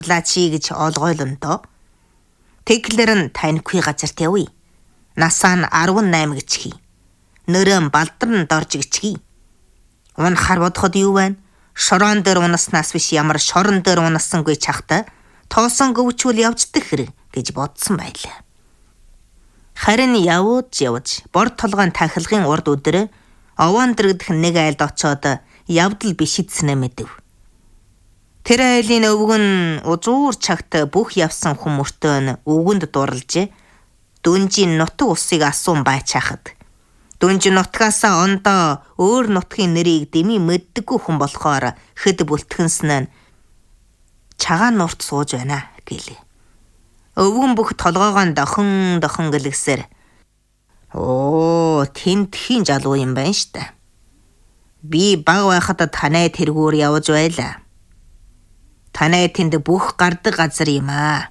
Лачи гэж олгойлондоо. Тэглэр нь танихгүй газарт явъя. Насаа нь 18 гэж хий. Нөрөн балдар нь дорж гэж хий. Унахаар бодоход юу байна? Шорон дээр унаснаас биш ямар шорон дээр унассангүй чахта тоосон гөвчүүл явждаг хэрэг гэж бодсон байлаа. Харин явж бор толгойн тахилгын урд өдөр овоон дэрэгдэх нэг айлд очоод явдал биш идснэ мэдэв. Тэр айлын өвөг нь узуур цагт бүх явсан хүмүүртөө нь өвгөнд дурлжээ. Дүнжийн нутаг усыг асуун байчаахад Дүнжин нутгаасаа ондоо өөр нутгийн нэрийг дэмий мэддэггүй хүн болохоор хэд бүлтгэнсэн нь чагаан нурт сууж байна гэлээ. Өвгөн бүх толгоогоо дохон гэлгсээр тентхийн залуу юм байна штэ. Би баг байхад танай тэргүүр явж байлаа. Танай тэнд бүх гардаг газар юм аа.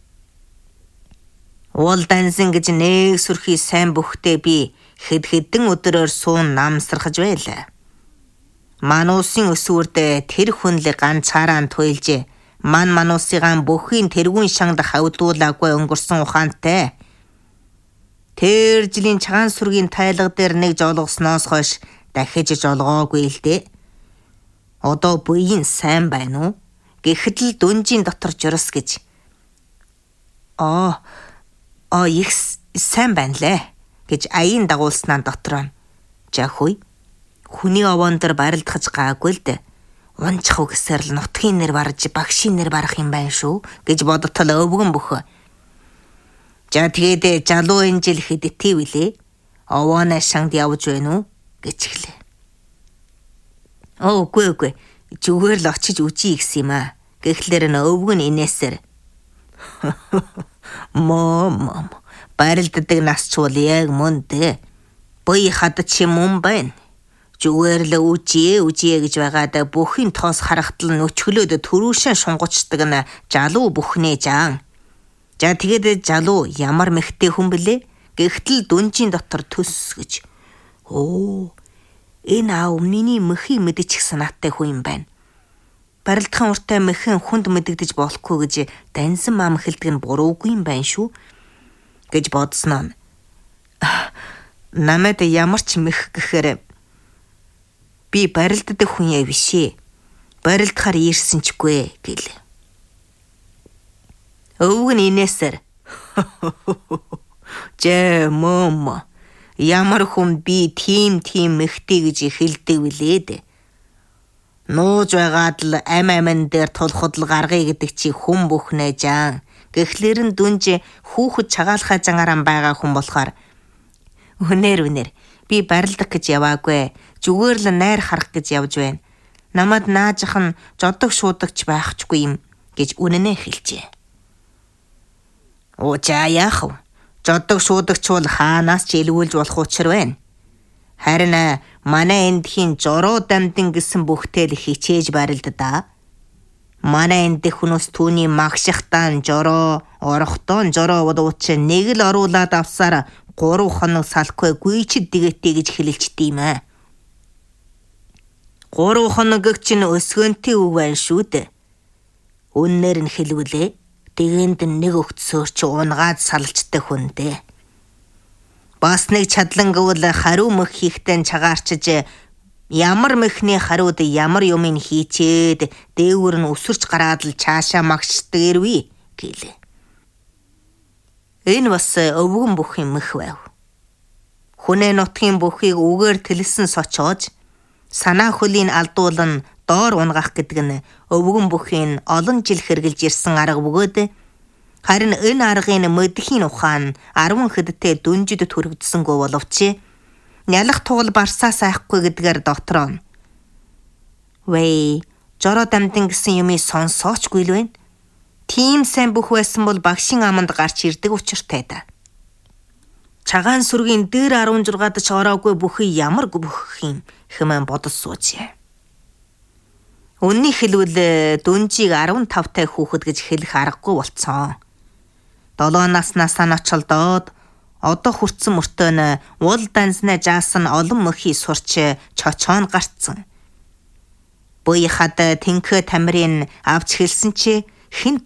Уул дансан гэж нэг сүрхий сайн бүхтэй би хэдэн өдрөөр суун намсрахж байлаа. Мануусын өсвөрдөө тэр хүнлэг ганцаараа туйлж мануусыгаан бүхийн тэргүүн шангад хавдуулаагүй өнгөрсөн ухаантай. Тэр жилийн чагаан сүргийн тайлга дээр нэг жолгосноос хойш дахиж жолгоогүй л дээ. Одоо буян сайн байна уу? Гэхэд л дүнжийн дотор журс гэж. Их сайн байна лээ гэж аян дагуулснаа дотроо. Жахуй хүний овоон дээр барилдахж гаагүй л дээ. Унчах үгсээр л нутгийн нэр барж багшийн нэр барах юм байна шүү гэж бодтол өвгөн бөхөө. За тэгээд жалуу энэ жил хэдтий вүлээ? Овоонаа шангад явж байна уу гэж хэлээ. Үгүй. Зүгээр л очиж үжий гэсэн юм аа. Гэхлээр нь өвгөн инээсээр. Мом. Барилддаг нас ч бол яг мөн дээ. Буй хад чи мөн байна. Зүгээр л үжие гэж байгаад бүхийн тоос харахтал нь өчгөлөөд төрүүшэн шунгуучдаг нь жалуу бүхнээ жаан. За тэгээд жалуу ямар мэхтэй хүн блэ? Гэхдээ дүнжийн дотор төс гэж. Энэ өмнөний мөхийн мэдчих санаатай хүн юм байна. Барилдахын уртаа мэхэн хүнд мэдэгдэж болохгүй гэж дансан мам хэлдэг нь буруугүй юм байна шүү гэж бодсноо. Намайд ямар ч мэх гэхээр би барилддаг хүн яа бишээ. Барилдахаар ирсэн чгүй гэлээ. Өвгөн инээсээр. Мом. Ямар хүн би тийм мэхтэй гэж хэлдэг билээ. Нууж байгаад л амин дээр тулахад л гаргая гэдэг чи хүн бүхнээ жаан. Гэхлээр нь дүнж хүүхэд чагаалхаа жангаран байгаа хүн болохоор үнээр би барилдах гэж яваагүй. Зүгээр л найр харах гэж явж байна. Намад наажих нь жодог шуудагч байхчгүй юм гэж үнэнээ хэлжээ. Яах вэ? Жодог шуудагч бол хаанаас ч илгүүлж болох учир байна. Харин манай эндхийн жороо дамдин гэсэн бүхтэл хичээж барилддаа. Манай эндх хүнээс түүний магшихтаан жороо, орохтон жороо удууч нэг л оруулаад авсаар 3 хоног салхгүй гүйчд дэгээтэй гэж хэлэлчтэй юм аа. 3 хоног чинь өсгөнтэй үг байна шүү дээ. Үннээр нь хэлвэлээ. Дэгэнд нэг өгцөөр чи унгаад салчдаг хүндээ. Бас нэг чадлангавал хариу мөх хийхтэн чагаарчж ямар мөхний хариуд ямар юмыг хийчээд дээгүүр нь өсөрч гараад л цаашаа магшдаг ирвэ гэлээ. Энэ бас өвгөн бүхийн мөх байв. Хүнээ нутгийн бүхийг үгээр тэлсэн сочоож санаа хөлийн алдуулан доор унгах гэдэг нь өвгөн бүхийн олон жил хэрглэж ирсэн арга бөгөөд харин энэ аргын мэдхийн ухаан 10 хэдтэй дүнжид төрөгдсөнгөө боловч нялх тугал барсаа сайхгүй гэдгээр дотроо. Жороо дамдин гэсэн юмыг сонсоочгүй л байна. Тийм сайн бүх байсан бол багшийн аманд гарч ирдэг учиртай да. Чагаан сүргийн дээр 16-д ч ороогүй бүхий ямар бүх юм хэмээн бодож суужээ. Үнний хэлвэл дүнжийг 15-тай хүүхэд гэж хэлэх аргагүй болцсон. 7 наснаас нь очилдоод одоо хүртсэн мөртөө нь уул данснаа жаасан олон мөхий сурч чочоон гарцсан. Буй хад тэнхээ тамирын авч хэлсэн чи хинт